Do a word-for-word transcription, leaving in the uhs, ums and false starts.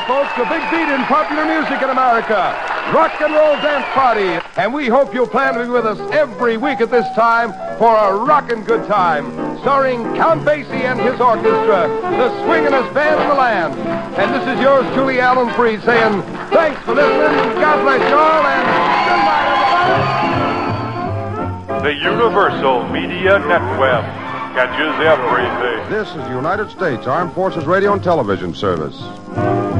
folks, the big beat in popular music in America, Rock and Roll Dance Party. And we hope you'll plan to be with us every week at this time for a rockin' good time, starring Count Basie and his orchestra, the swingin'est band in the land. And this is yours truly, Alan Freed, saying thanks for listening, God bless you all, and good night, everybody. The Universal Media Network catches everything. This is the United States Armed Forces Radio and Television Service.